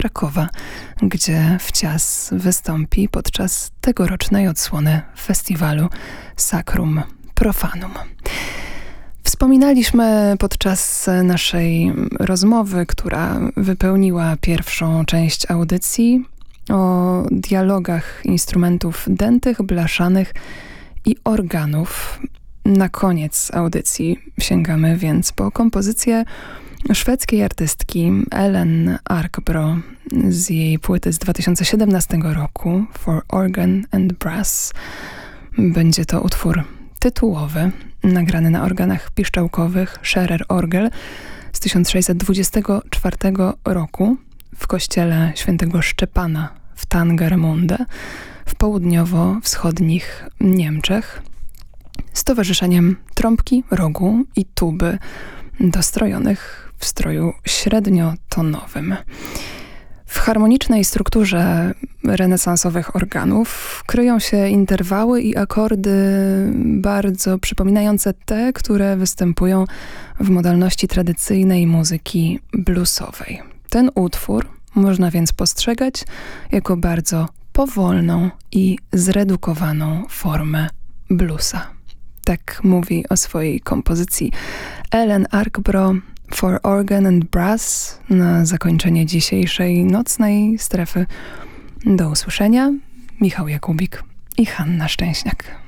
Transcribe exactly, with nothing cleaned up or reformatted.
Krakowa, gdzie wcias wystąpi podczas tegorocznej odsłony festiwalu Sacrum Profanum. Wspominaliśmy podczas naszej rozmowy, która wypełniła pierwszą część audycji, o dialogach instrumentów dętych, blaszanych i organów. Na koniec audycji sięgamy więc po kompozycję szwedzkiej artystki Ellen Arkbro z jej płyty z dwa tysiące siedemnastego roku For Organ and Brass. Będzie to utwór tytułowy, nagrany na organach piszczałkowych Scherer Orgel z tysiąc sześćset dwudziestego czwartego roku w kościele świętego Szczepana w Tangermunde w południowo-wschodnich Niemczech z towarzyszeniem trąbki, rogu i tuby dostrojonych w stroju średniotonowym. W harmonicznej strukturze renesansowych organów kryją się interwały i akordy bardzo przypominające te, które występują w modalności tradycyjnej muzyki bluesowej. Ten utwór można więc postrzegać jako bardzo powolną i zredukowaną formę bluesa. Tak mówi o swojej kompozycji Ellen Arkbro For Organ and Brass na zakończenie dzisiejszej nocnej strefy. Do usłyszenia. Michał Jakubik i Hanna Szczęśniak.